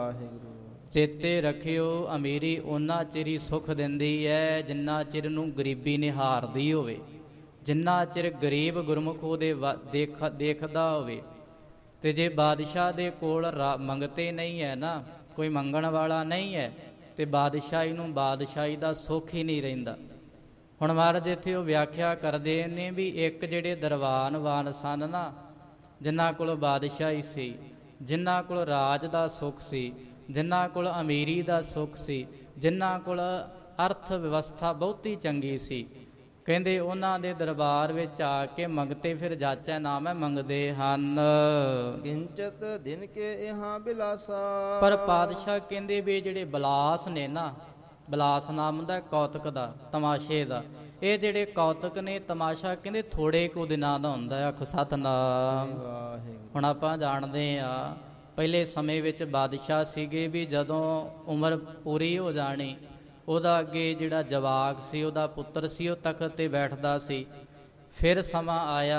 ਵਾਹਿਗੁਰੂ। ਚੇਤੇ ਰੱਖਿਓ ਅਮੀਰੀ ਉਹਨਾਂ ਚਿਰ ਹੀ ਸੁੱਖ ਦਿੰਦੀ ਹੈ ਜਿੰਨਾ ਚਿਰ ਨੂੰ ਗਰੀਬੀ ਨਿਹਾਰਦੀ ਹੋਵੇ, ਜਿੰਨਾ ਚਿਰ ਗਰੀਬ ਗੁਰਮੁਖ ਉਹਦੇ ਦੇਖਦਾ ਹੋਵੇ। ਤੇ ਜੇ ਬਾਦਸ਼ਾਹ ਦੇ ਕੋਲ ਮੰਗਤੇ ਨਹੀਂ ਹੈ ਨਾ, ਕੋਈ ਮੰਗਣ ਵਾਲਾ ਨਹੀਂ ਹੈ, ਤੇ ਬਾਦਸ਼ਾਹੀ ਨੂੰ ਬਾਦਸ਼ਾਹੀ ਦਾ ਸੁੱਖ ਹੀ ਨਹੀਂ ਰਹਿੰਦਾ। ਹੁਣ ਮਹਾਰਾਜ ਇੱਥੇ ਉਹ ਵਿਆਖਿਆ ਕਰਦੇ ਨੇ ਵੀ ਇੱਕ ਜਿਹੜੇ ਦਰਬਾਨਵਾਨ ਸਨ ਨਾ, ਜਿਨ੍ਹਾਂ ਕੋਲ ਬਾਦਸ਼ਾਹੀ ਸੀ, ਜਿਨ੍ਹਾਂ ਕੋਲ ਰਾਜ ਦਾ ਸੁੱਖ ਸੀ, ਜਿਨ੍ਹਾਂ ਕੋਲ ਅਮੀਰੀ ਦਾ ਸੁੱਖ ਸੀ, ਜਿਨ੍ਹਾਂ ਕੋਲ ਅਰਥ ਵਿਵਸਥਾ ਬਹੁਤੀ ਚੰਗੀ ਸੀ, ਕਹਿੰਦੇ ਉਹਨਾਂ ਦੇ ਦਰਬਾਰ ਵਿੱਚ ਆ ਕੇ ਮੰਗਤੇ ਫਿਰ ਜਾਚੈ ਨਾਮੈ ਮੰਗਦੇ ਹਨ। ਕਿੰਚਤ ਦਿਨ ਕੇ ਇਹਾਂ ਬਿਲਾਸਾ। ਪਰ ਪਾਤਸ਼ਾਹ ਕਹਿੰਦੇ ਵੀ ਜਿਹੜੇ ਬਿਲਾਸ ਨੇ ਨਾ, ਬਿਲਾਸ ਨਾਮ ਹੁੰਦਾ ਕੌਤਕ ਦਾ, ਤਮਾਸ਼ੇ ਦਾ, ਇਹ ਜਿਹੜੇ ਕੌਤਕ ਨੇ ਤਮਾਸ਼ਾ ਕਹਿੰਦੇ ਥੋੜ੍ਹੇ ਕੁ ਦਿਨਾਂ ਦਾ ਹੁੰਦਾ। ਆਖੋ ਸਤਿਨਾਮ। ਹੁਣ ਆਪਾਂ ਜਾਣਦੇ ਹਾਂ ਪਹਿਲੇ ਸਮੇਂ ਵਿੱਚ ਬਾਦਸ਼ਾਹ ਸੀਗੇ ਵੀ ਜਦੋਂ ਉਮਰ ਪੂਰੀ ਹੋ ਜਾਣੀ, ਉਹਦਾ ਅੱਗੇ ਜਿਹੜਾ ਜਵਾਕ ਸੀ, ਉਹਦਾ ਪੁੱਤਰ ਸੀ, ਉਹ ਤਖਤ 'ਤੇ ਬੈਠਦਾ ਸੀ। ਫਿਰ ਸਮਾਂ ਆਇਆ